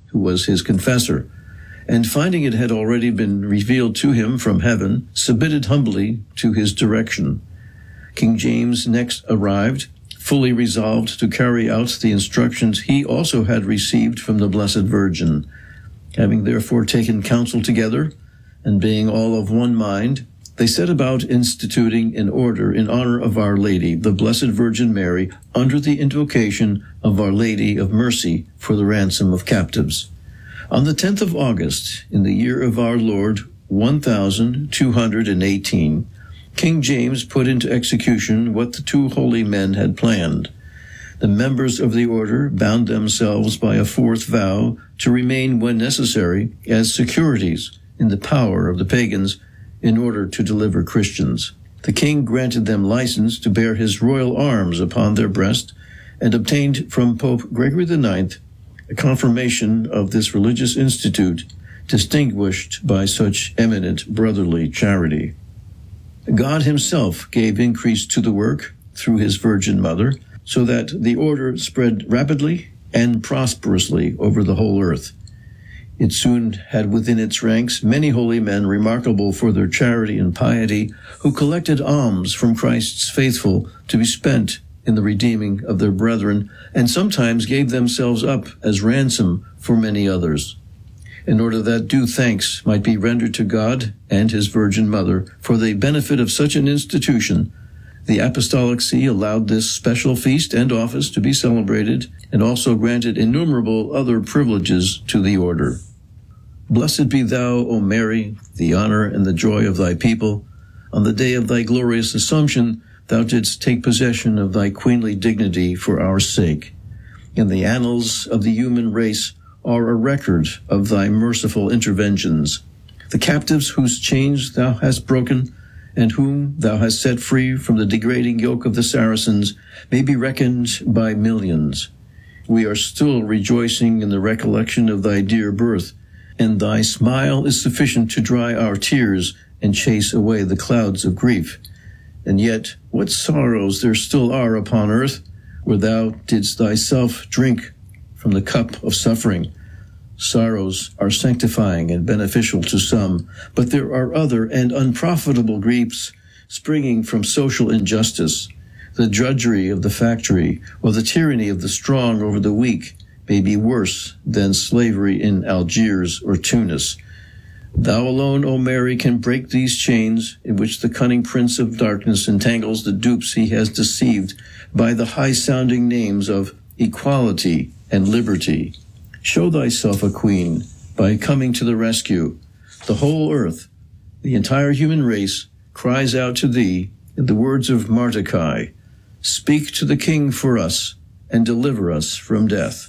who was his confessor, and finding it had already been revealed to him from heaven, submitted humbly to his direction. King James next arrived, fully resolved to carry out the instructions he also had received from the Blessed Virgin. Having therefore taken counsel together, and being all of one mind, they set about instituting an order in honor of Our Lady, the Blessed Virgin Mary, under the invocation of Our Lady of Mercy for the ransom of captives. On the 10th of August, in the year of our Lord, 1218, King James put into execution what the two holy men had planned. The members of the order bound themselves by a fourth vow to remain, when necessary, as securities in the power of the pagans in order to deliver Christians. The king granted them license to bear his royal arms upon their breast and obtained from Pope Gregory IX a confirmation of this religious institute distinguished by such eminent brotherly charity. God himself gave increase to the work through his Virgin Mother, so that the order spread rapidly and prosperously over the whole earth. It soon had within its ranks many holy men remarkable for their charity and piety, who collected alms from Christ's faithful to be spent in the redeeming of their brethren, and sometimes gave themselves up as ransom for many others, in order that due thanks might be rendered to God and his Virgin Mother for the benefit of such an institution. The Apostolic See allowed this special feast and office to be celebrated, and also granted innumerable other privileges to the order. Blessed be thou, O Mary, the honor and the joy of thy people. On the day of thy glorious Assumption, thou didst take possession of thy queenly dignity for our sake. In the annals of the human race are a record of thy merciful interventions. The captives whose chains thou hast broken, and whom thou hast set free from the degrading yoke of the Saracens, may be reckoned by millions. We are still rejoicing in the recollection of thy dear birth, and thy smile is sufficient to dry our tears and chase away the clouds of grief. And yet, what sorrows there still are upon earth, where thou didst thyself drink from the cup of suffering. Sorrows are sanctifying and beneficial to some, but there are other and unprofitable griefs springing from social injustice. The drudgery of the factory, or the tyranny of the strong over the weak, may be worse than slavery in Algiers or Tunis. Thou alone, O Mary, can break these chains in which the cunning prince of darkness entangles the dupes he has deceived by the high-sounding names of equality and liberty. Show thyself a queen by coming to the rescue. The whole earth, the entire human race, cries out to thee in the words of Mardochai, "Speak to the king for us and deliver us from death."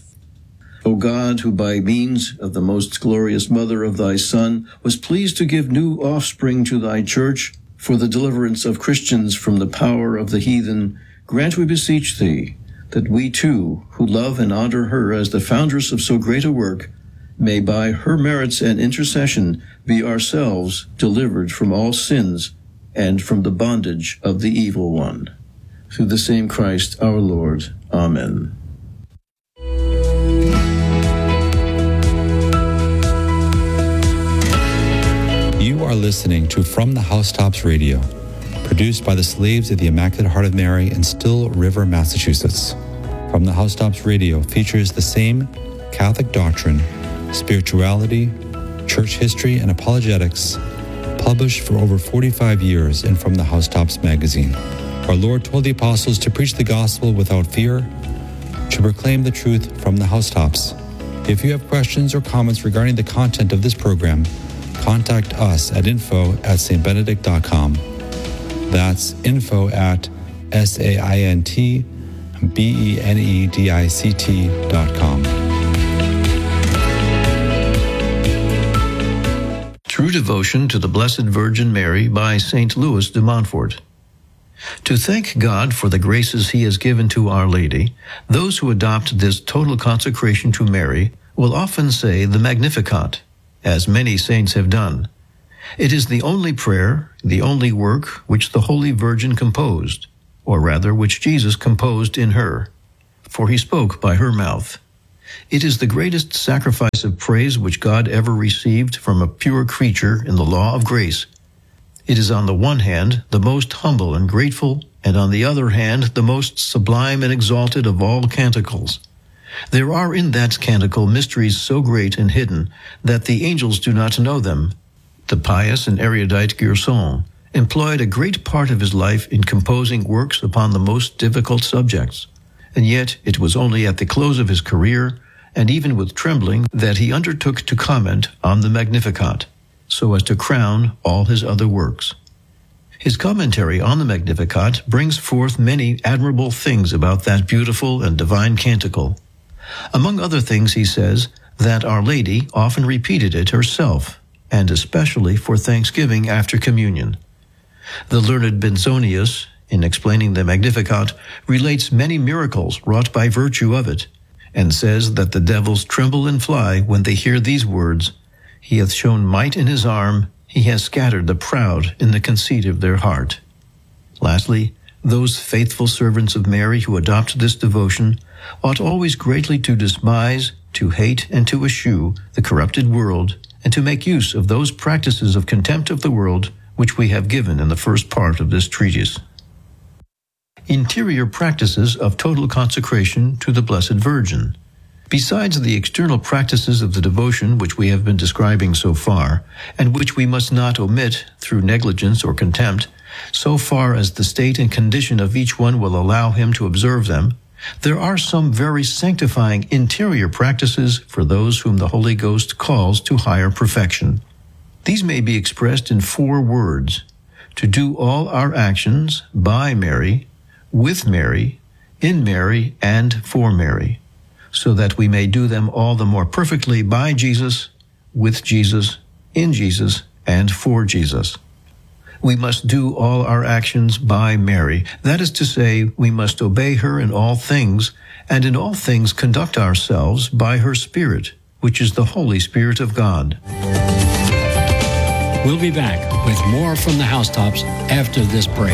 O God, who by means of the most glorious mother of thy Son was pleased to give new offspring to thy church for the deliverance of Christians from the power of the heathen, grant, we beseech thee, that we too, who love and honor her as the foundress of so great a work, may by her merits and intercession be ourselves delivered from all sins and from the bondage of the evil one. Through the same Christ our Lord. Amen. You are listening to From the Housetops Radio, produced by the Slaves of the Immaculate Heart of Mary in Still River, Massachusetts. From the Housetops Radio features the same Catholic doctrine, spirituality, church history, and apologetics, published for over 45 years in From the Housetops magazine. Our Lord told the apostles to preach the gospel without fear, to proclaim the truth from the housetops. If you have questions or comments regarding the content of this program, contact us at info@stbenedict.com. That's info@saintbenedict.com. True Devotion to the Blessed Virgin Mary by St. Louis de Montfort. To thank God for the graces he has given to Our Lady, those who adopt this total consecration to Mary will often say the Magnificat, as many saints have done. It is the only prayer, the only work which the Holy Virgin composed, or rather which Jesus composed in her, for he spoke by her mouth. It is the greatest sacrifice of praise which God ever received from a pure creature in the law of grace. It is on the one hand the most humble and grateful, and on the other hand the most sublime and exalted of all canticles. There are in that canticle mysteries so great and hidden that the angels do not know them. The pious and erudite Gerson employed a great part of his life in composing works upon the most difficult subjects, and yet it was only at the close of his career, and even with trembling, that he undertook to comment on the Magnificat, so as to crown all his other works. His commentary on the Magnificat brings forth many admirable things about that beautiful and divine canticle. Among other things, he says that Our Lady often repeated it herself, and especially for thanksgiving after communion. The learned Benzonius, in explaining the Magnificat, relates many miracles wrought by virtue of it, and says that the devils tremble and fly when they hear these words, "He hath shown might in his arm, he has scattered the proud in the conceit of their heart." Lastly, those faithful servants of Mary who adopt this devotion ought always greatly to despise, to hate, and to eschew the corrupted world, and to make use of those practices of contempt of the world which we have given in the first part of this treatise. Interior practices of total consecration to the Blessed Virgin. Besides the external practices of the devotion which we have been describing so far, and which we must not omit through negligence or contempt, so far as the state and condition of each one will allow him to observe them, there are some very sanctifying interior practices for those whom the Holy Ghost calls to higher perfection. These may be expressed in 4 words: to do all our actions by Mary, with Mary, in Mary, and for Mary, so that we may do them all the more perfectly by Jesus, with Jesus, in Jesus, and for Jesus. We must do all our actions by Mary. That is to say, we must obey her in all things, and in all things conduct ourselves by her Spirit, which is the Holy Spirit of God. We'll be back with more from the Housetops after this break.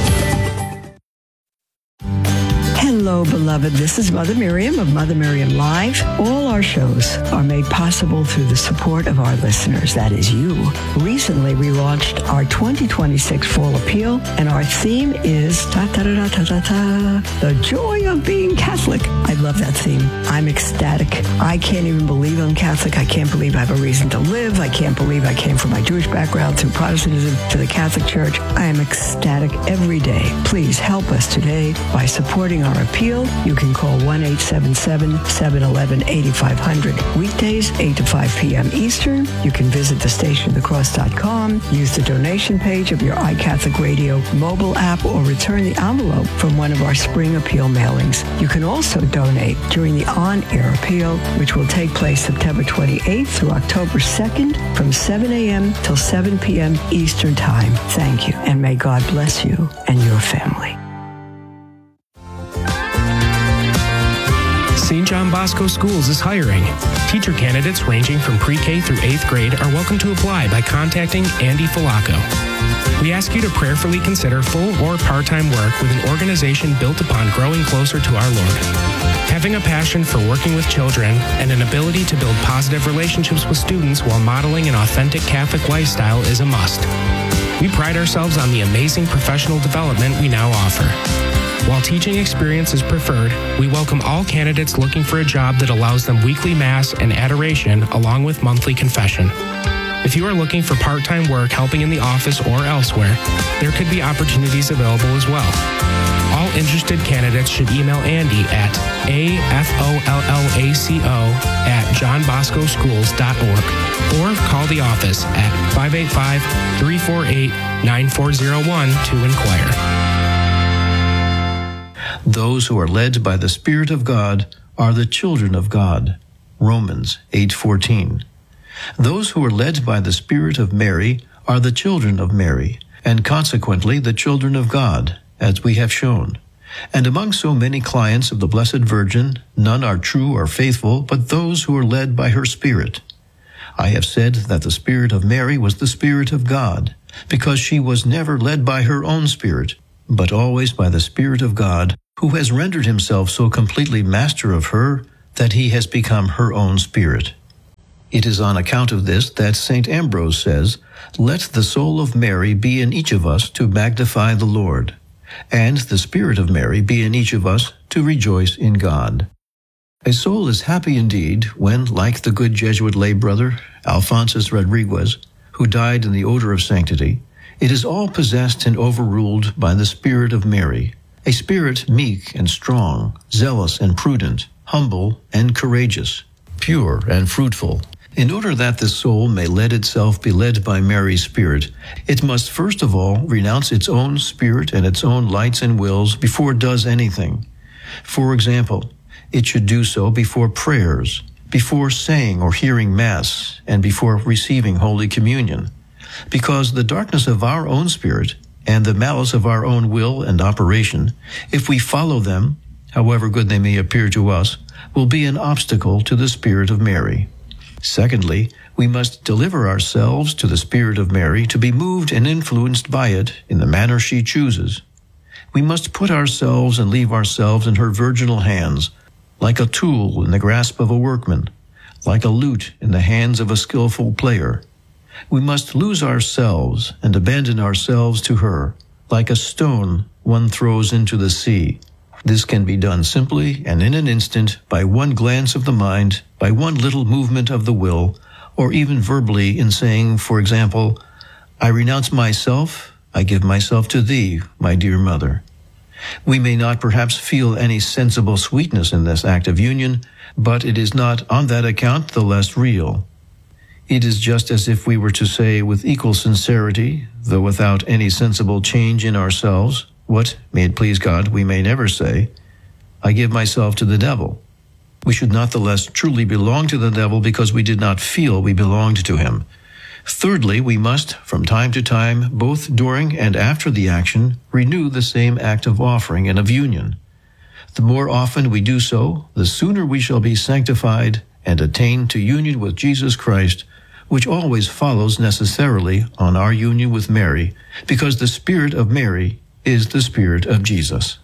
Hello, beloved. This is Mother Miriam of Mother Miriam Live. All our shows are made possible through the support of our listeners, that is you. Recently, we launched our 2026 Fall Appeal, and our theme is the joy of being Catholic. I love that theme. I'm ecstatic. I can't even believe I'm Catholic. I can't believe I have a reason to live. I can't believe I came from my Jewish background through Protestantism to the Catholic Church. I am ecstatic every day. Please help us today by supporting our appeal. You can call 1-877-711-8500. Weekdays, 8 to 5 p.m. Eastern. You can visit thestationofthecross.com, use the donation page of your iCatholic Radio mobile app, or return the envelope from one of our spring appeal mailings. You can also donate during the on-air appeal, which will take place September 28th through October 2nd from 7 a.m. till 7 p.m. Eastern Time. Thank you, and may God bless you and your family. St. John Bosco Schools is hiring. Teacher candidates ranging from pre-K through 8th grade are welcome to apply by contacting Andy Falaco. We ask you to prayerfully consider full or part-time work with an organization built upon growing closer to our Lord. Having a passion for working with children and an ability to build positive relationships with students while modeling an authentic Catholic lifestyle is a must. We pride ourselves on the amazing professional development we now offer. While teaching experience is preferred, we welcome all candidates looking for a job that allows them weekly Mass and adoration along with monthly confession. If you are looking for part-time work helping in the office or elsewhere, there could be opportunities available as well. All interested candidates should email Andy at afollaco@johnboscoschools.org or call the office at 585-348-9401 to inquire. Those who are led by the Spirit of God are the children of God. Romans 8:14. Those who are led by the Spirit of Mary are the children of Mary, and consequently the children of God, as we have shown. And among so many clients of the Blessed Virgin, none are true or faithful but those who are led by her Spirit. I have said that the Spirit of Mary was the Spirit of God, because she was never led by her own spirit, but always by the Spirit of God, who has rendered himself so completely master of her that he has become her own spirit. It is on account of this that St. Ambrose says, "Let the soul of Mary be in each of us to magnify the Lord, and the spirit of Mary be in each of us to rejoice in God." A soul is happy indeed when, like the good Jesuit lay brother, Alphonsus Rodriguez, who died in the odor of sanctity, it is all possessed and overruled by the spirit of Mary, a spirit meek and strong, zealous and prudent, humble and courageous, pure and fruitful. In order that the soul may let itself be led by Mary's spirit, it must first of all renounce its own spirit and its own lights and wills before it does anything. For example, it should do so before prayers, before saying or hearing Mass, and before receiving Holy Communion, because the darkness of our own spirit and the malice of our own will and operation, if we follow them, however good they may appear to us, will be an obstacle to the Spirit of Mary. Secondly, we must deliver ourselves to the Spirit of Mary to be moved and influenced by it in the manner she chooses. We must put ourselves and leave ourselves in her virginal hands, like a tool in the grasp of a workman, like a lute in the hands of a skillful player. We must lose ourselves and abandon ourselves to her, like a stone one throws into the sea. This can be done simply and in an instant by one glance of the mind, by one little movement of the will, or even verbally in saying, for example, "I renounce myself, I give myself to thee, my dear mother." We may not perhaps feel any sensible sweetness in this act of union, but it is not on that account the less real. It is just as if we were to say with equal sincerity, though without any sensible change in ourselves, what, may it please God, we may never say, "I give myself to the devil." We should not the less truly belong to the devil because we did not feel we belonged to him. Thirdly, we must, from time to time, both during and after the action, renew the same act of offering and of union. The more often we do so, the sooner we shall be sanctified and attain to union with Jesus Christ, which always follows necessarily on our union with Mary, because the Spirit of Mary is the Spirit of Jesus.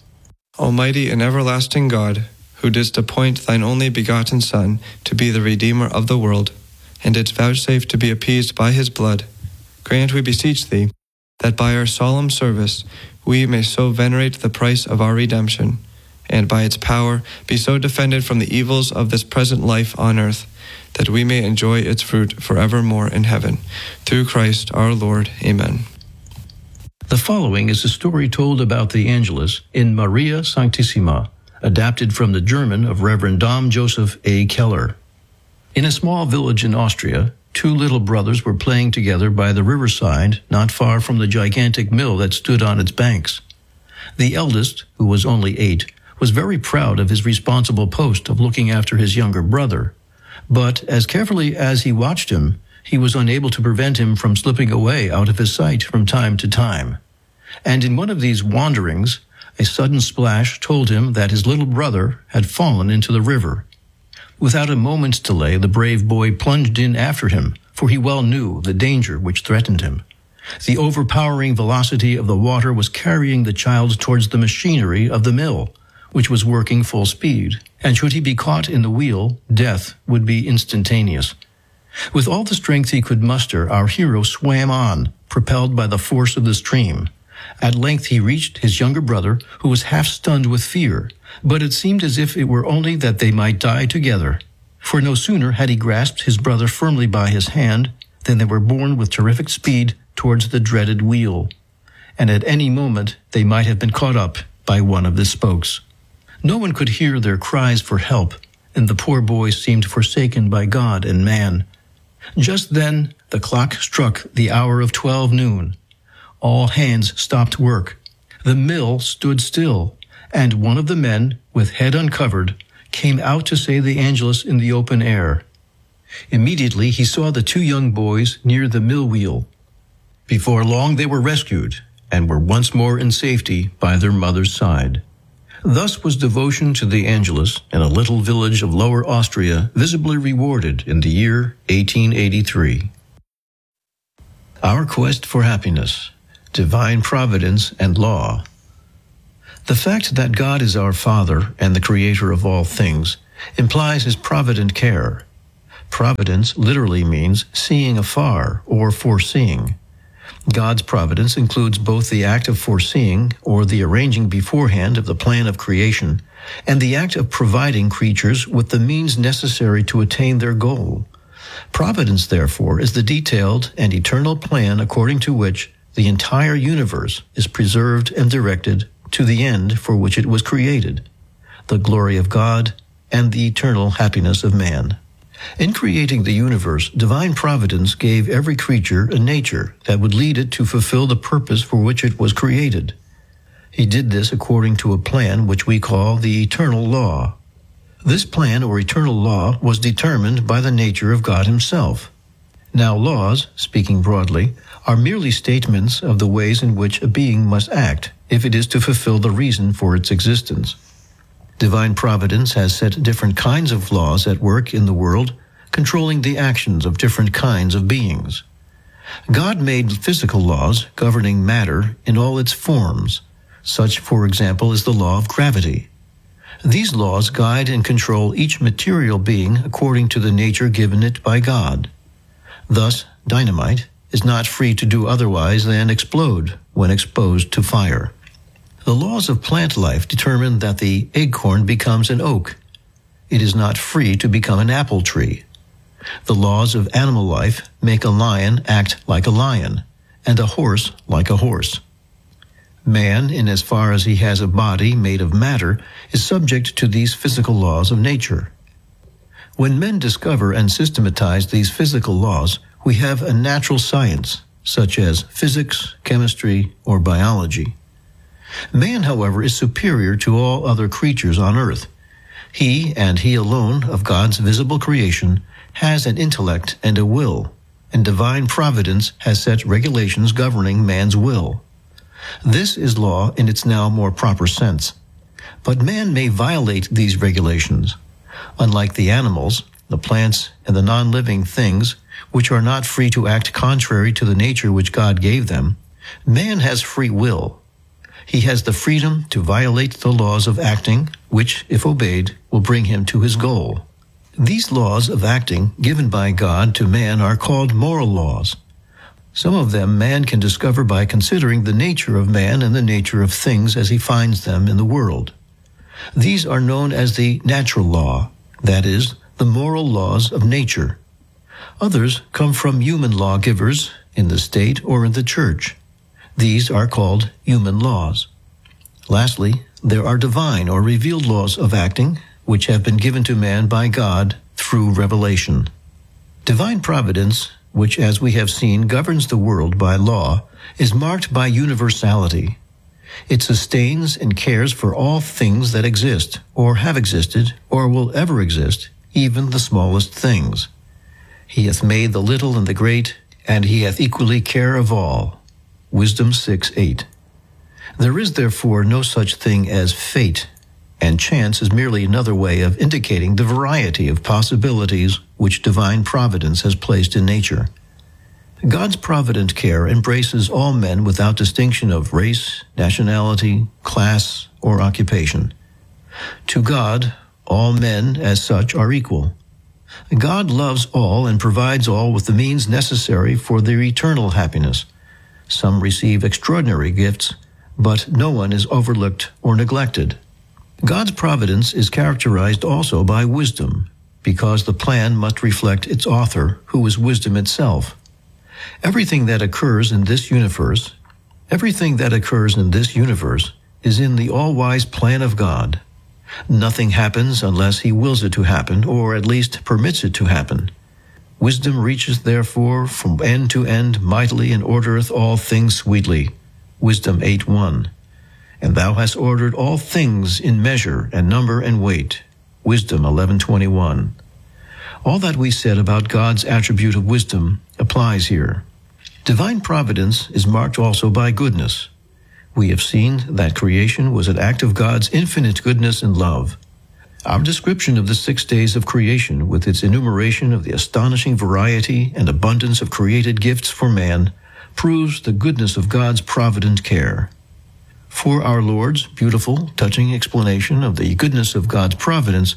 Almighty and everlasting God, who didst appoint thine only begotten Son to be the Redeemer of the world, and didst vouchsafe to be appeased by his blood, grant, we beseech thee, that by our solemn service we may so venerate the price of our redemption, and by its power be so defended from the evils of this present life on earth, that we may enjoy its fruit forevermore in heaven. Through Christ our Lord. Amen. The following is a story told about the Angelus in Maria Sanctissima, adapted from the German of Reverend Dom Joseph A. Keller. In a small village in Austria, two little brothers were playing together by the riverside not far from the gigantic mill that stood on its banks. The eldest, who was only 8, was very proud of his responsible post of looking after his younger brother. But as carefully as he watched him, he was unable to prevent him from slipping away out of his sight from time to time. And in one of these wanderings, a sudden splash told him that his little brother had fallen into the river. Without a moment's delay, the brave boy plunged in after him, for he well knew the danger which threatened him. The overpowering velocity of the water was carrying the child towards the machinery of the mill, which was working full speed, and should he be caught in the wheel, death would be instantaneous. With all the strength he could muster, our hero swam on, propelled by the force of the stream. At length he reached his younger brother, who was half stunned with fear, but it seemed as if it were only that they might die together. For no sooner had he grasped his brother firmly by his hand than they were borne with terrific speed towards the dreaded wheel, and at any moment they might have been caught up by one of the spokes. No one could hear their cries for help, and the poor boy seemed forsaken by God and man. Just then the clock struck the hour of 12 noon. All hands stopped work. The mill stood still, and one of the men, with head uncovered, came out to say the Angelus in the open air. Immediately he saw the two young boys near the mill wheel. Before long they were rescued, and were once more in safety by their mother's side. Thus was devotion to the Angelus in a little village of Lower Austria visibly rewarded in the year 1883. Our quest for happiness, divine providence and law. The fact that God is our Father and the Creator of all things implies his provident care. Providence literally means seeing afar or foreseeing. God's providence includes both the act of foreseeing, or the arranging beforehand of the plan of creation, and the act of providing creatures with the means necessary to attain their goal. Providence, therefore, is the detailed and eternal plan according to which the entire universe is preserved and directed to the end for which it was created, the glory of God and the eternal happiness of man. In creating the universe, divine providence gave every creature a nature that would lead it to fulfill the purpose for which it was created. He did this according to a plan which we call the eternal law. This plan or eternal law was determined by the nature of God himself. Now laws, speaking broadly, are merely statements of the ways in which a being must act if it is to fulfill the reason for its existence. Divine providence has set different kinds of laws at work in the world, controlling the actions of different kinds of beings. God made physical laws governing matter in all its forms. Such, for example, is the law of gravity. These laws guide and control each material being according to the nature given it by God. Thus, dynamite is not free to do otherwise than explode when exposed to fire. The laws of plant life determine that the acorn becomes an oak. It is not free to become an apple tree. The laws of animal life make a lion act like a lion, and a horse like a horse. Man, in as far as he has a body made of matter, is subject to these physical laws of nature. When men discover and systematize these physical laws, we have a natural science, such as physics, chemistry, or biology. Man, however, is superior to all other creatures on earth. He, and he alone, of God's visible creation, has an intellect and a will, and divine providence has set regulations governing man's will. This is law in its now more proper sense. But man may violate these regulations. Unlike the animals, the plants, and the non-living things, which are not free to act contrary to the nature which God gave them, man has free will. He has the freedom to violate the laws of acting, which, if obeyed, will bring him to his goal. These laws of acting given by God to man are called moral laws. Some of them man can discover by considering the nature of man and the nature of things as he finds them in the world. These are known as the natural law, that is, the moral laws of nature. Others come from human lawgivers in the state or in the church. These are called human laws. Lastly, there are divine or revealed laws of acting, which have been given to man by God through revelation. Divine providence, which, as we have seen, governs the world by law, is marked by universality. It sustains and cares for all things that exist, or have existed, or will ever exist, even the smallest things. He hath made the little and the great, and he hath equally care of all. Wisdom 6:8. There is therefore no such thing as fate, and chance is merely another way of indicating the variety of possibilities which divine providence has placed in nature. God's provident care embraces all men without distinction of race, nationality, class, or occupation. To God, all men as such are equal. God loves all and provides all with the means necessary for their eternal happiness. Some receive extraordinary gifts, but no one is overlooked or neglected. God's providence is characterized also by wisdom, because the plan must reflect its author, who is wisdom itself. Everything that occurs in this universe is in the all-wise plan of God. Nothing happens unless he wills it to happen, or at least permits it to happen. Wisdom reacheth therefore from end to end mightily, and ordereth all things sweetly. Wisdom 8:1. And thou hast ordered all things in measure and number and weight. Wisdom 11:21. All that we said about God's attribute of wisdom applies here. Divine providence is marked also by goodness. We have seen that creation was an act of God's infinite goodness and love. Our description of the 6 days of creation, with its enumeration of the astonishing variety and abundance of created gifts for man, proves the goodness of God's provident care. For our Lord's beautiful, touching explanation of the goodness of God's providence,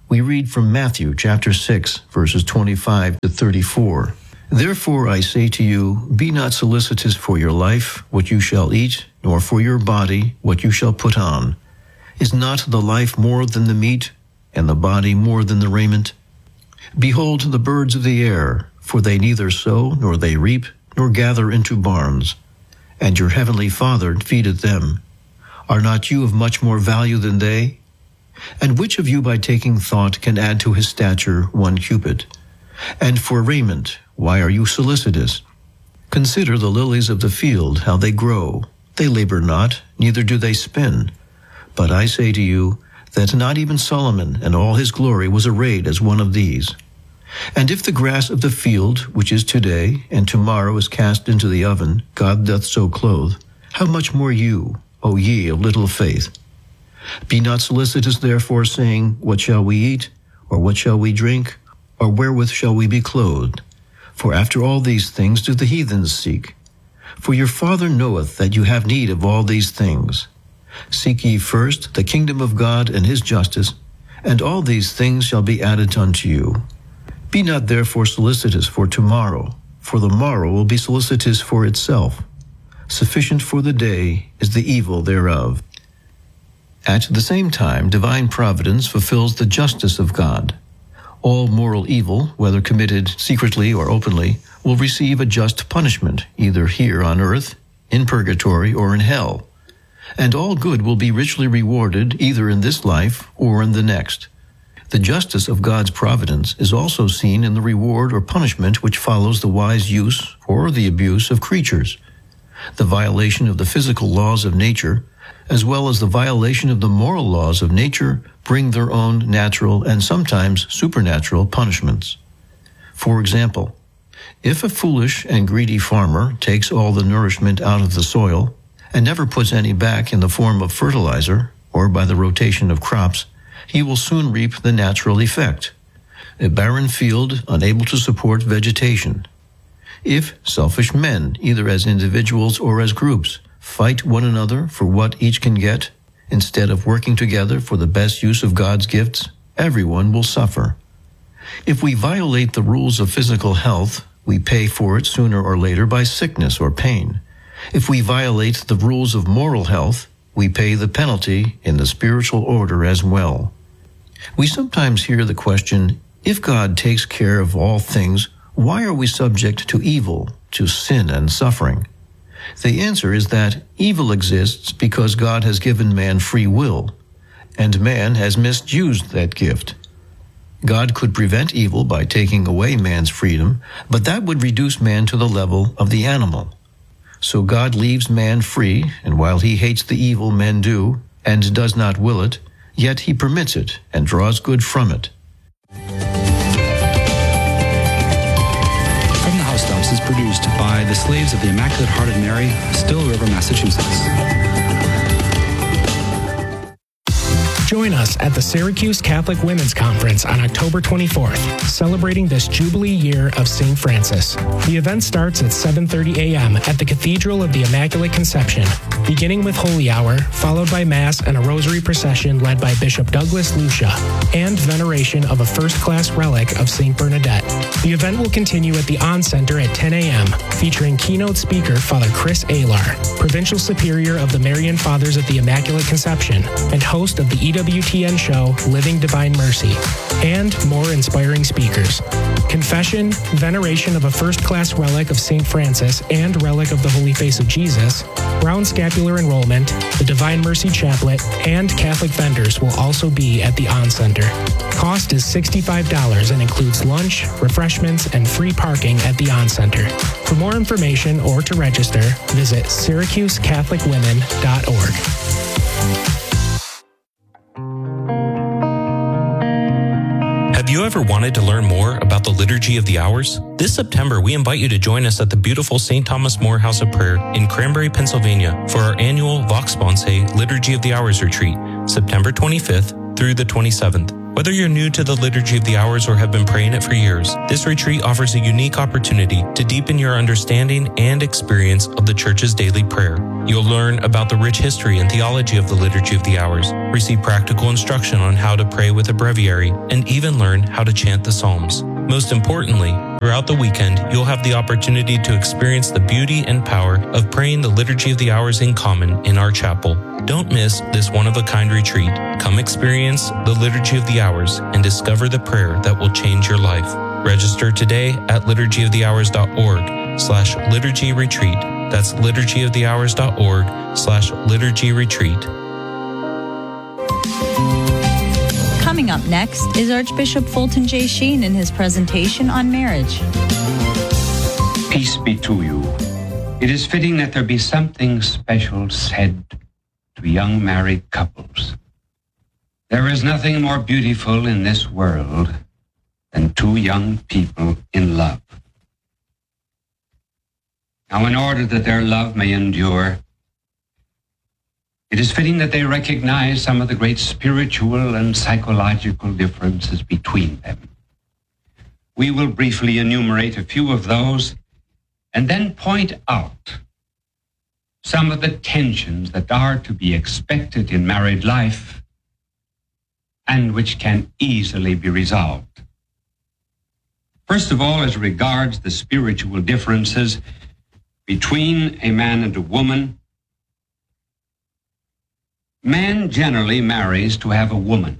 We read from Matthew chapter 6, verses 25 to 34. Therefore I say to you, be not solicitous for your life, what you shall eat, nor for your body, what you shall put on. Is not the life more than the meat, and the body more than the raiment? Behold the birds of the air, for they neither sow, nor they reap, nor gather into barns, and your heavenly Father feedeth them. Are not you of much more value than they? And which of you by taking thought can add to his stature 1 cubit? And for raiment, why are you solicitous? Consider the lilies of the field, how they grow. They labor not, neither do they spin. But I say to you, that not even Solomon in all his glory was arrayed as one of these. And if the grass of the field, which is today, and tomorrow is cast into the oven, God doth so clothe, how much more you, O ye of little faith? Be not solicitous therefore, saying, what shall we eat? Or what shall we drink? Or wherewith shall we be clothed? For after all these things do the heathens seek. For your Father knoweth that you have need of all these things. Seek ye first the kingdom of God and his justice, and all these things shall be added unto you. Be not therefore solicitous for tomorrow, for the morrow will be solicitous for itself. Sufficient for the day is the evil thereof. At the same time, divine providence fulfills the justice of God. All moral evil, whether committed secretly or openly, will receive a just punishment, either here on earth, in purgatory, or in hell. And all good will be richly rewarded either in this life or in the next. The justice of God's providence is also seen in the reward or punishment which follows the wise use or the abuse of creatures. The violation of the physical laws of nature, as well as the violation of the moral laws of nature, bring their own natural and sometimes supernatural punishments. For example, if a foolish and greedy farmer takes all the nourishment out of the soil and never puts any back in the form of fertilizer or by the rotation of crops, he will soon reap the natural effect: a barren field unable to support vegetation. If selfish men, either as individuals or as groups, fight one another for what each can get, instead of working together for the best use of God's gifts, everyone will suffer. If we violate the rules of physical health, we pay for it sooner or later by sickness or pain. If we violate the rules of moral health, we pay the penalty in the spiritual order as well. We sometimes hear the question, if God takes care of all things, why are we subject to evil, to sin and suffering? The answer is that evil exists because God has given man free will, and man has misused that gift. God could prevent evil by taking away man's freedom, but that would reduce man to the level of the animal. So God leaves man free, and while he hates the evil men do, and does not will it, yet he permits it and draws good from it. From the Housetops is produced by the Slaves of the Immaculate Heart of Mary, Still River, Massachusetts. Join us at the Syracuse Catholic Women's Conference on October 24th, celebrating this Jubilee year of St. Francis. The event starts at 7:30 a.m. at the Cathedral of the Immaculate Conception, beginning with Holy Hour, followed by Mass and a Rosary procession led by Bishop Douglas Lucia, and veneration of a first-class relic of St. Bernadette. The event will continue at the On Center at 10 a.m., featuring keynote speaker Father Chris Alar, Provincial Superior of the Marian Fathers of the Immaculate Conception, and host of the EWTN show Living Divine Mercy, and more inspiring speakers. Confession, veneration of a first-class relic of St. Francis and relic of the Holy Face of Jesus, Brown Scapular Enrollment, the Divine Mercy Chaplet, and Catholic vendors will also be at the On Center. Cost is $65 and includes lunch, refreshments, and free parking at the On Center. For more information or to register, visit SyracuseCatholicWomen.org. Have you ever wanted to learn more about the Liturgy of the Hours? This September, we invite you to join us at the beautiful St. Thomas More House of Prayer in Cranberry, Pennsylvania for our annual Vox Sponsae Liturgy of the Hours retreat, September 25th through the 27th. Whether you're new to the Liturgy of the Hours or have been praying it for years, this retreat offers a unique opportunity to deepen your understanding and experience of the Church's daily prayer. You'll learn about the rich history and theology of the Liturgy of the Hours, receive practical instruction on how to pray with a breviary, and even learn how to chant the Psalms. Most importantly, throughout the weekend, you'll have the opportunity to experience the beauty and power of praying the Liturgy of the Hours in common in our chapel. Don't miss this one-of-a-kind retreat. Come experience the Liturgy of the Hours and discover the prayer that will change your life. Register today at liturgyofthehours.org/liturgy retreat. That's liturgyofthehours.org/liturgy retreat. Coming up next is Archbishop Fulton J. Sheen in his presentation on marriage. Peace be to you. It is fitting that there be something special said to young married couples. There is nothing more beautiful in this world than two young people in love. Now, in order that their love may endure, it is fitting that they recognize some of the great spiritual and psychological differences between them. We will briefly enumerate a few of those and then point out some of the tensions that are to be expected in married life and which can easily be resolved. First of all, as regards the spiritual differences between a man and a woman, man generally marries to have a woman.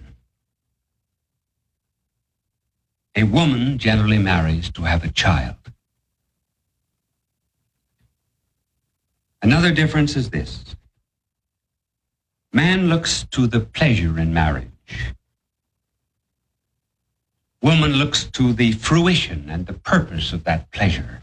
A woman generally marries to have a child. Another difference is this. Man looks to the pleasure in marriage. Woman looks to the fruition and the purpose of that pleasure.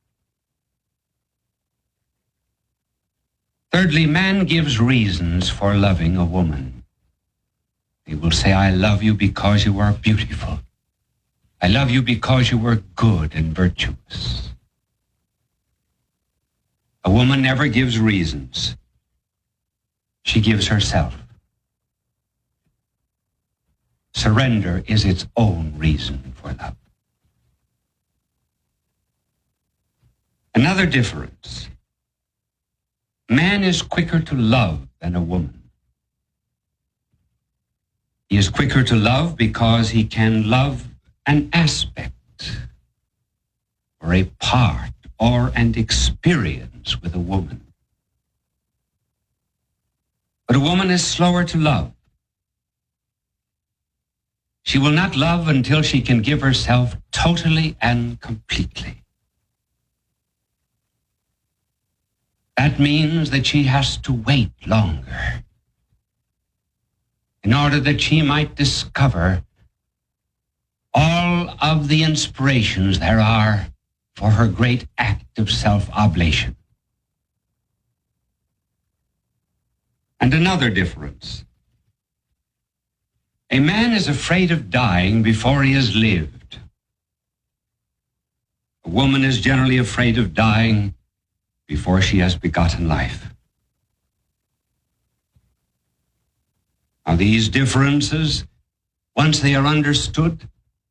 Thirdly, man gives reasons for loving a woman. He will say, I love you because you are beautiful. I love you because you are good and virtuous. A woman never gives reasons. She gives herself. Surrender is its own reason for love. Another difference. Man is quicker to love than a woman. He is quicker to love because he can love an aspect or a part or an experience with a woman. But a woman is slower to love. She will not love until she can give herself totally and completely. That means that she has to wait longer in order that she might discover all of the inspirations there are for her great act of self-oblation. And another difference. A man is afraid of dying before he has lived. A woman is generally afraid of dying before she has begotten life. Now, these differences, once they are understood,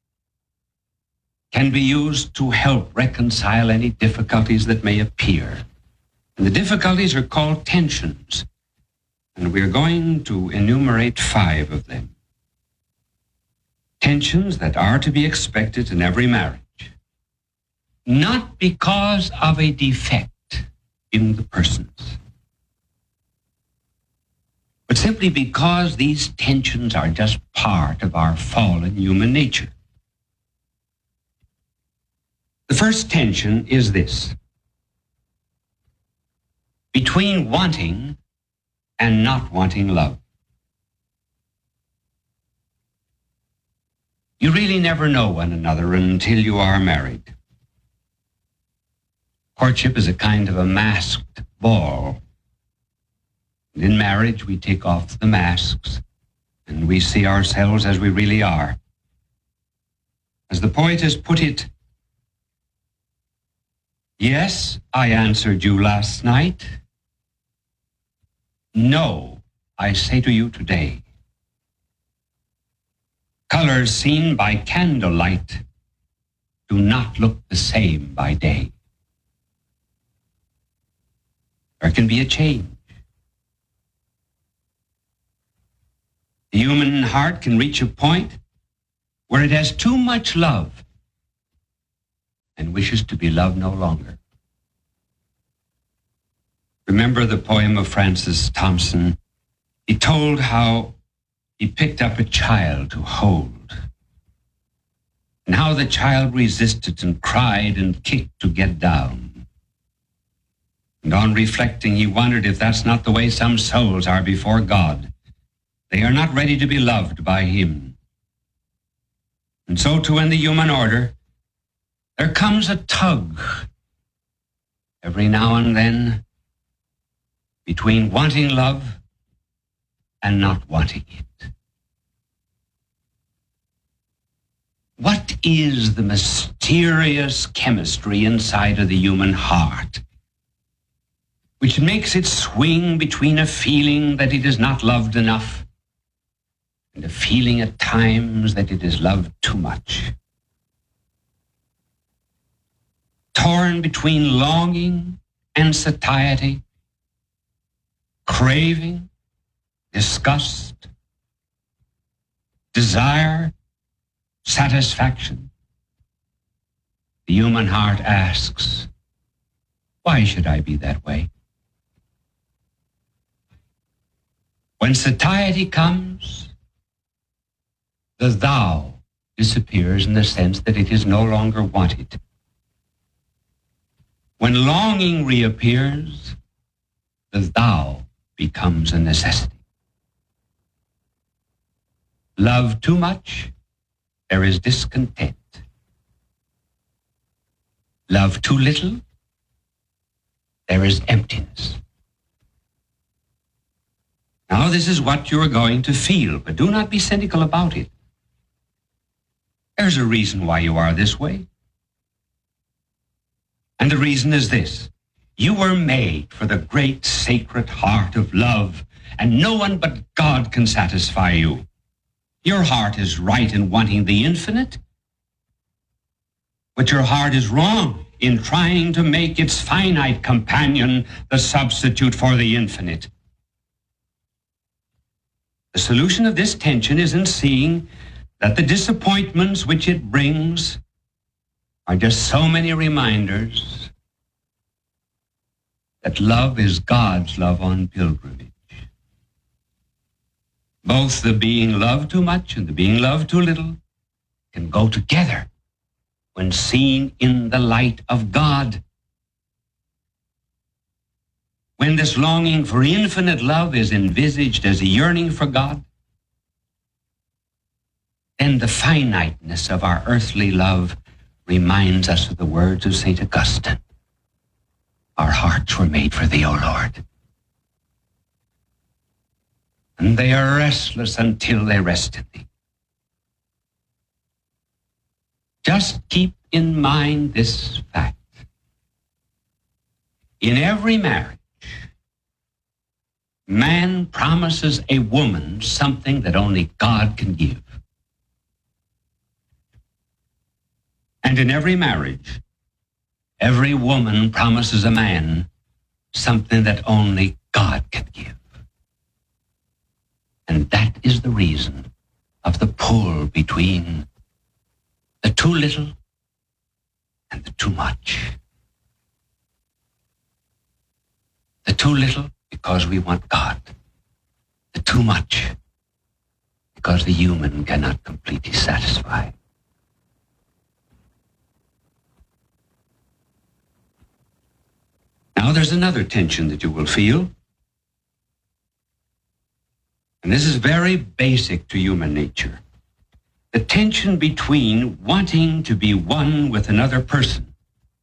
can be used to help reconcile any difficulties that may appear. And the difficulties are called tensions, and we're going to enumerate 5 of them. Tensions that are to be expected in every marriage, not because of a defect in the persons, but simply because these tensions are just part of our fallen human nature. The first tension is this: between wanting and not wanting love. You really never know one another until you are married. Courtship is a kind of a masked ball. And in marriage, we take off the masks and we see ourselves as we really are. As the poet has put it, yes, I answered you last night. No, I say to you today. Colors seen by candlelight do not look the same by day. There can be a change. The human heart can reach a point where it has too much love and wishes to be loved no longer. Remember the poem of Francis Thompson? He told how he picked up a child to hold, and how the child resisted and cried and kicked to get down. And on reflecting, he wondered if that's not the way some souls are before God. They are not ready to be loved by Him. And so too in the human order, there comes a tug every now and then between wanting love and not wanting it. What is the mysterious chemistry inside of the human heart which makes it swing between a feeling that it is not loved enough and a feeling at times that it is loved too much? Torn between longing and satiety, craving, disgust, desire, satisfaction, the human heart asks, why should I be that way? When satiety comes, the thou disappears in the sense that it is no longer wanted. When longing reappears, the thou becomes a necessity. Love too much, there is discontent. Love too little, there is emptiness. Now, this is what you're going to feel, but do not be cynical about it. There's a reason why you are this way. And the reason is this. You were made for the great sacred heart of love, and no one but God can satisfy you. Your heart is right in wanting the infinite, but your heart is wrong in trying to make its finite companion the substitute for the infinite. The solution of this tension is in seeing that the disappointments which it brings are just so many reminders that love is God's love on pilgrimage. Both the being loved too much and the being loved too little can go together when seen in the light of God. When this longing for infinite love is envisaged as a yearning for God, then the finiteness of our earthly love reminds us of the words of St. Augustine. Our hearts were made for thee, O Lord, and they are restless until they rest in thee. Just keep in mind this fact. In every marriage, man promises a woman something that only God can give. And in every marriage, every woman promises a man something that only God can give. And that is the reason of the pull between the too little and the too much. The too little because we want God. The too much because the human cannot completely satisfy. Now there's another tension that you will feel. And this is very basic to human nature. The tension between wanting to be one with another person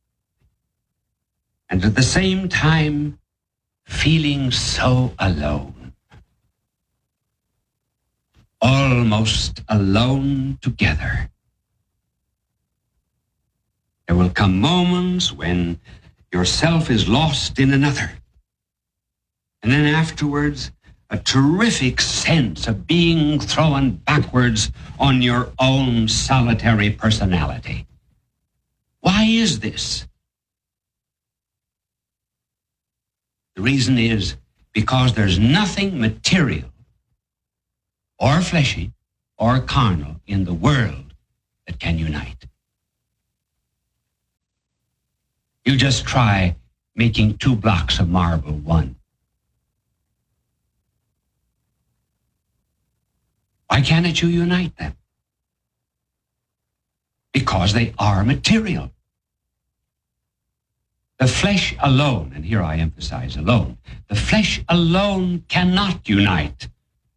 and at the same time feeling so alone. Almost alone together. There will come moments when yourself is lost in another. And then afterwards, a terrific sense of being thrown backwards on your own solitary personality. Why is this? The reason is because there's nothing material or fleshy or carnal in the world that can unite. You just try making 2 blocks of marble one. Why cannot you unite them? Because they are material. The flesh alone, and here I emphasize alone, the flesh alone cannot unite.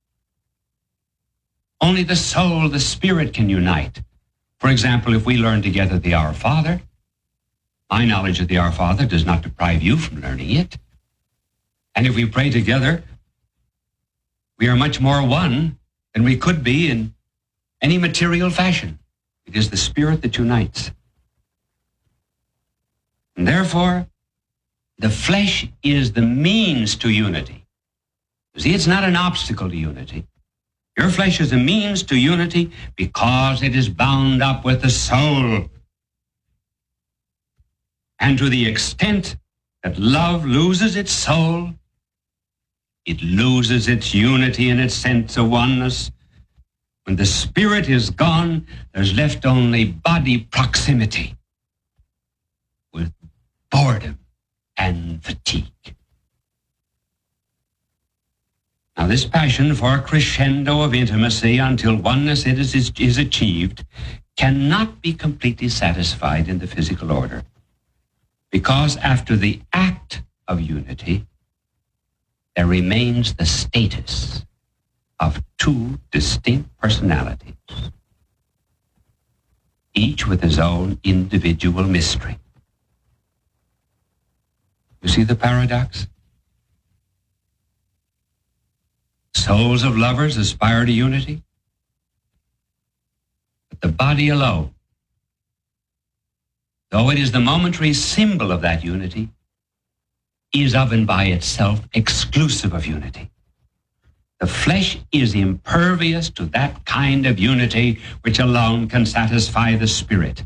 Only the soul, the spirit can unite. For example, if we learn together the Our Father, my knowledge of the Our Father does not deprive you from learning it. And if we pray together, we are much more one than we could be in any material fashion. It is the Spirit that unites. And therefore, the flesh is the means to unity. You see, it's not an obstacle to unity. Your flesh is a means to unity because it is bound up with the soul. And to the extent that love loses its soul, it loses its unity and its sense of oneness. When the spirit is gone, there's left only body proximity with boredom and fatigue. Now, this passion for a crescendo of intimacy until oneness is achieved cannot be completely satisfied in the physical order, because after the act of unity, there remains the status of 2 distinct personalities, each with his own individual mystery. You see the paradox? Souls of lovers aspire to unity, but the body alone, though it is the momentary symbol of that unity, is of and by itself exclusive of unity. The flesh is impervious to that kind of unity which alone can satisfy the spirit.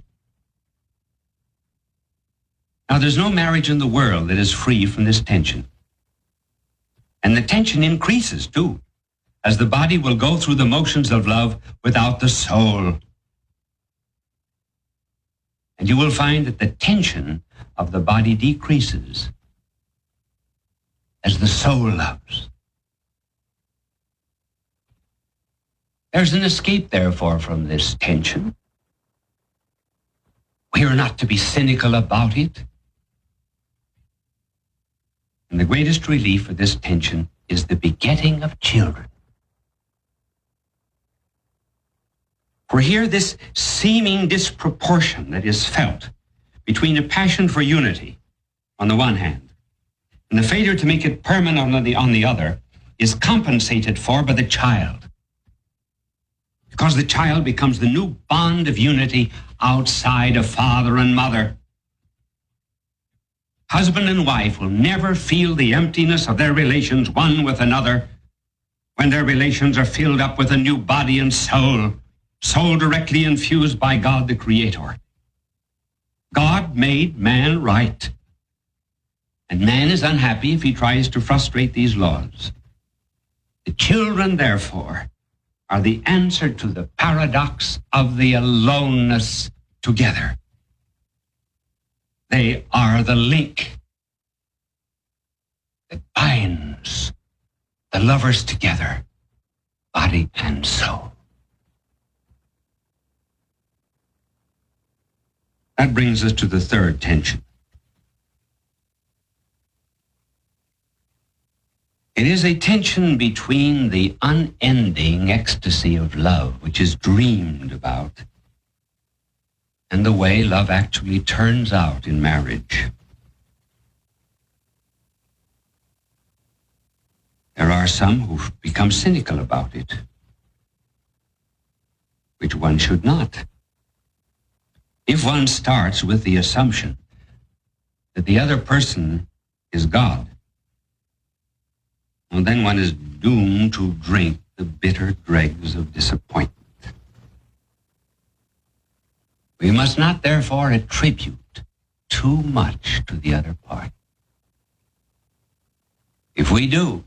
Now, there's no marriage in the world that is free from this tension. And the tension increases, too, as the body will go through the motions of love without the soul. And you will find that the tension of the body decreases as the soul loves. There's an escape, therefore, from this tension. We are not to be cynical about it. And the greatest relief for this tension is the begetting of children. For here, this seeming disproportion that is felt between a passion for unity on the one hand and the failure to make it permanent on the other is compensated for by the child, because the child becomes the new bond of unity outside of father and mother. Husband and wife will never feel the emptiness of their relations one with another when their relations are filled up with a new body and soul directly infused by God the Creator. God made man right, and man is unhappy if he tries to frustrate these laws. The children, therefore, are the answer to the paradox of the aloneness together. They are the link that binds the lovers together, body and soul. That brings us to the third tension. It is a tension between the unending ecstasy of love, which is dreamed about, and the way love actually turns out in marriage. There are some who become cynical about it, which one should not. If one starts with the assumption that the other person is God, well, then one is doomed to drink the bitter dregs of disappointment. We must not, therefore, attribute too much to the other party. If we do,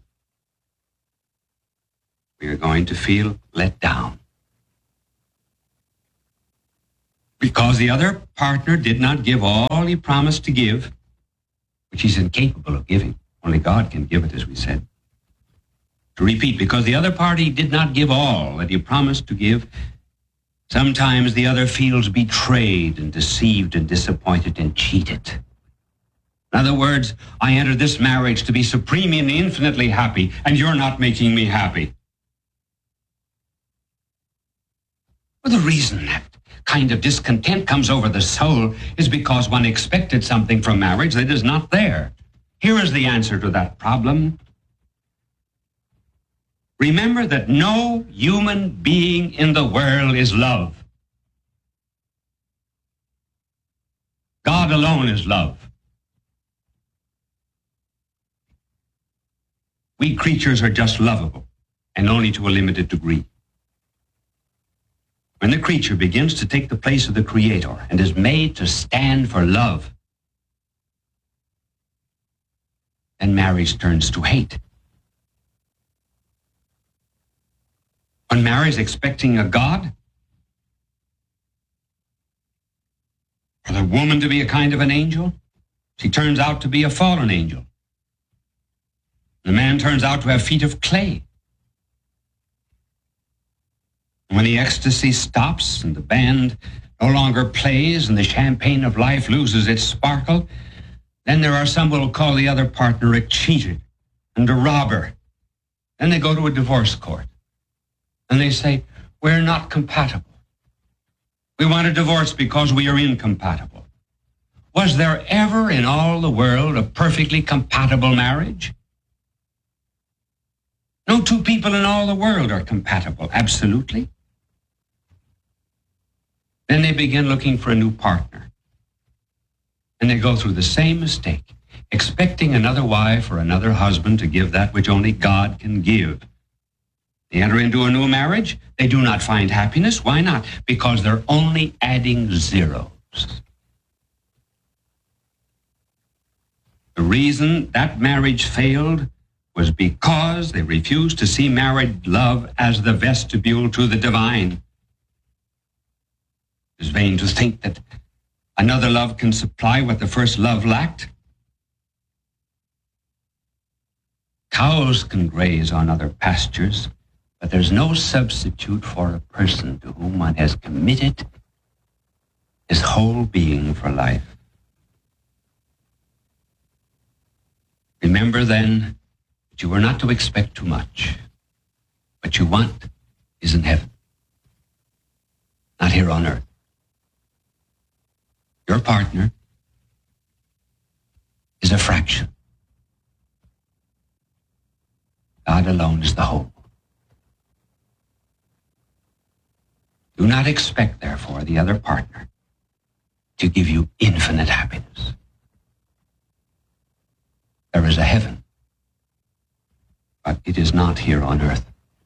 we are going to feel let down. Because the other partner did not give all he promised to give, which he's incapable of giving. Only God can give it, as we said. To repeat, because the other party did not give all that he promised to give, sometimes the other feels betrayed and deceived and disappointed and cheated. In other words, I entered this marriage to be supremely and infinitely happy, and you're not making me happy. Well, the reason that kind of discontent comes over the soul is because one expected something from marriage that is not there. Here is the answer to that problem. Remember that no human being in the world is love. God alone is love. We creatures are just lovable, and only to a limited degree. When the creature begins to take the place of the Creator and is made to stand for love, then marriage turns to hate. When marriage expecting a God, for the woman to be a kind of an angel, she turns out to be a fallen angel. The man turns out to have feet of clay. When the ecstasy stops and the band no longer plays and the champagne of life loses its sparkle, then there are some who will call the other partner a cheater and a robber. Then they go to a divorce court and they say, we're not compatible. We want a divorce because we are incompatible. Was there ever in all the world a perfectly compatible marriage? No two people in all the world are compatible, absolutely. Then they begin looking for a new partner. And they go through the same mistake, expecting another wife or another husband to give that which only God can give. They enter into a new marriage. They do not find happiness. Why not? Because they're only adding zeros. The reason that marriage failed was because they refused to see married love as the vestibule to the divine. It is vain to think that another love can supply what the first love lacked. Cows can graze on other pastures, but there's no substitute for a person to whom one has committed his whole being for life. Remember then that you are not to expect too much. What you want is in heaven, not here on earth. Your partner is a fraction. God alone is the whole. Do not expect, therefore, the other partner to give you infinite happiness. There is a heaven, but it is not here on earth.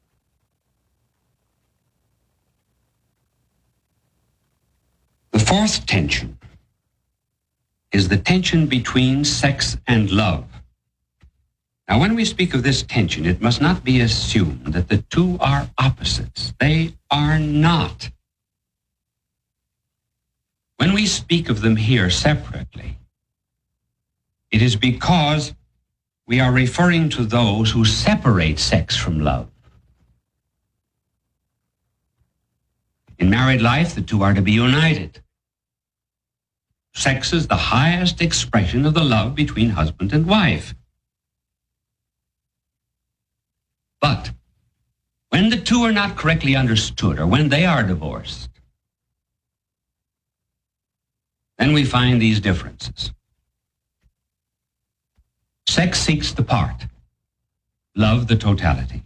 The fourth tension is the tension between sex and love. Now, when we speak of this tension, it must not be assumed that the two are opposites. They are not. When we speak of them here separately, it is because we are referring to those who separate sex from love. In married life, the two are to be united. Sex is the highest expression of the love between husband and wife. But when the two are not correctly understood, or when they are divorced, then we find these differences. Sex seeks the part, love the totality.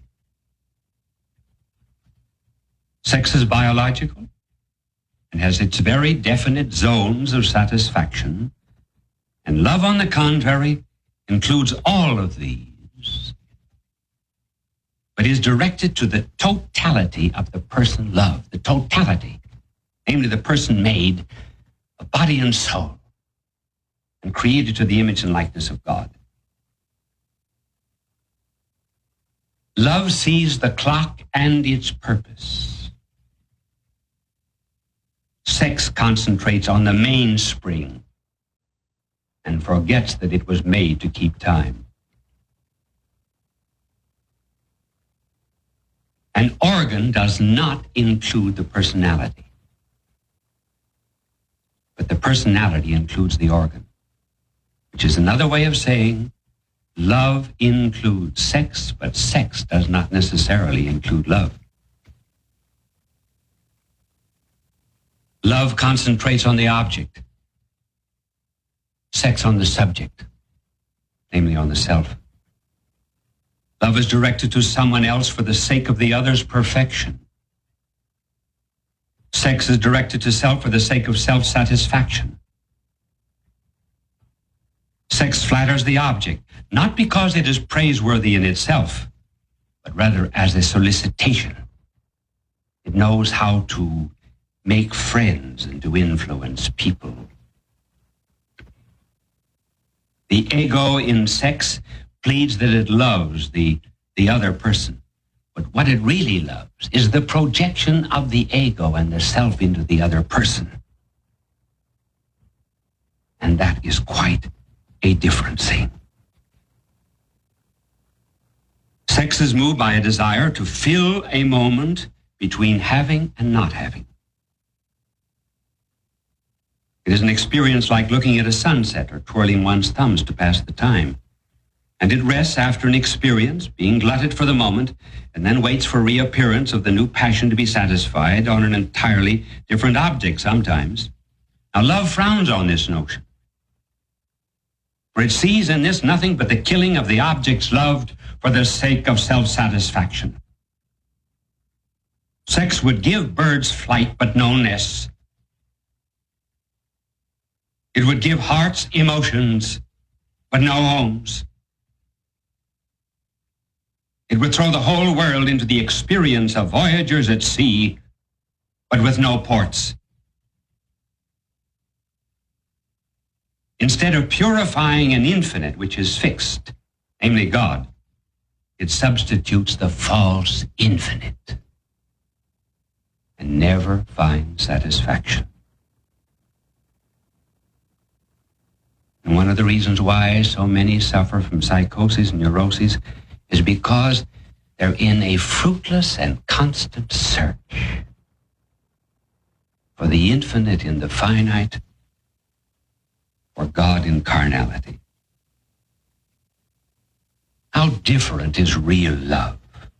Sex is biological and has its very definite zones of satisfaction, and love, on the contrary, includes all of these but is directed to the totality of the person loved, the totality, namely the person made of body and soul and created to the image and likeness of God. Love sees the clock and its purpose. Sex concentrates on the mainspring and forgets that it was made to keep time. An organ does not include the personality, but the personality includes the organ, which is another way of saying love includes sex, but sex does not necessarily include love. Love concentrates on the object, sex on the subject, namely on the self. Love is directed to someone else for the sake of the other's perfection. Sex is directed to self for the sake of self-satisfaction. Sex flatters the object, not because it is praiseworthy in itself, but rather as a solicitation. It knows how to make friends and to influence people. The ego in sex pleads that it loves the other person. But what it really loves is the projection of the ego and the self into the other person. And that is quite a different thing. Sex is moved by a desire to fill a moment between having and not having. It is an experience like looking at a sunset or twirling one's thumbs to pass the time. And it rests after an experience, being glutted for the moment, and then waits for reappearance of the new passion to be satisfied on an entirely different object sometimes. Now, love frowns on this notion, for it sees in this nothing but the killing of the objects loved for the sake of self-satisfaction. Sex would give birds flight, but no nests. It would give hearts emotions, but no homes. It would throw the whole world into the experience of voyagers at sea, but with no ports. Instead of purifying an infinite which is fixed, namely God, it substitutes the false infinite and never finds satisfaction. And one of the reasons why so many suffer from psychosis and neuroses is because they're in a fruitless and constant search for the infinite in the finite, for God in carnality. How different is real love?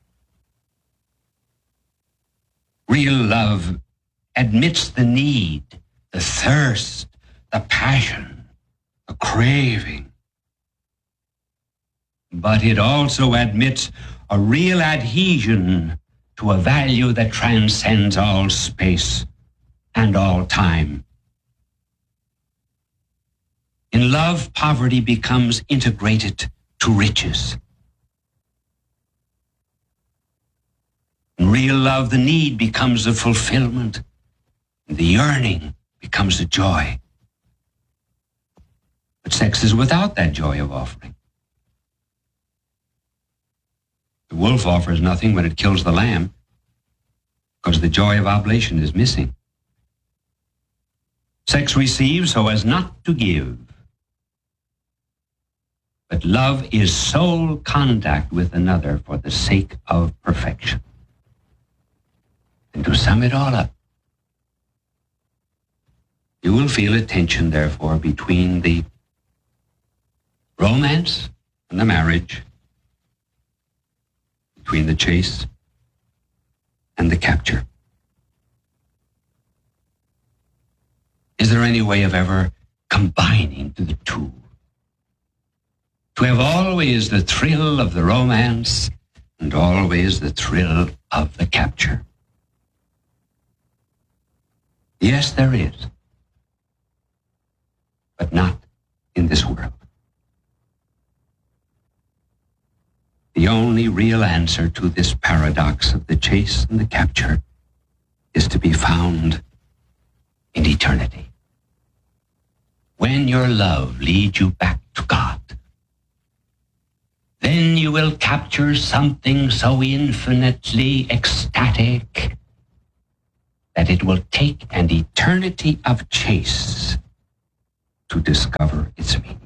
Real love admits the need, the thirst, the passion, the craving. But it also admits a real adhesion to a value that transcends all space and all time. In love, poverty becomes integrated to riches. In real love, the need becomes the fulfillment, and the yearning becomes the joy. But sex is without that joy of offering. The wolf offers nothing when it kills the lamb, because the joy of oblation is missing. Sex receives so as not to give. But love is soul contact with another for the sake of perfection. And to sum it all up, you will feel a tension, therefore, between the romance and the marriage, between the chase and the capture. Is there any way of ever combining the two? To have always the thrill of the romance and always the thrill of the capture. Yes, there is, but not in this world. The The only real answer to this paradox of the chase and the capture is to be found in eternity. When your love leads you back to God, then you will capture something so infinitely ecstatic that it will take an eternity of chase to discover its meaning.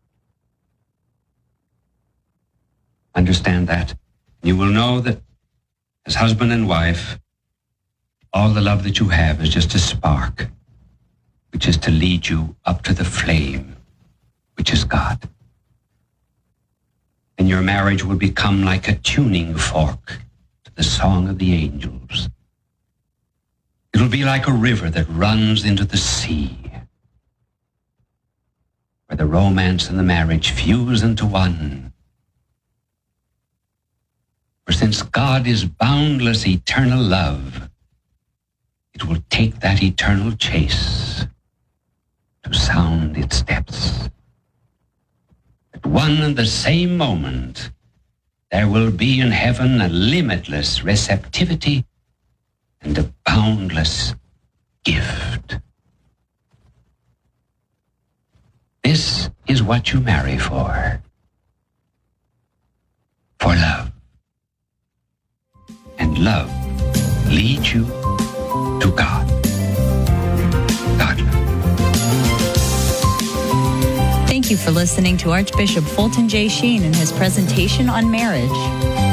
Understand that. You will know that as husband and wife, all the love that you have is just a spark, which is to lead you up to the flame, which is God. And your marriage will become like a tuning fork to the song of the angels. It will be like a river that runs into the sea, where the romance and the marriage fuse into one. For since God is boundless eternal love, it will take that eternal chase to sound its depths. At one and the same moment, there will be in heaven a limitless receptivity and a boundless gift. This is what you marry for love. And love leads you to God. God love. Thank you for listening to Archbishop Fulton J. Sheen and his presentation on marriage.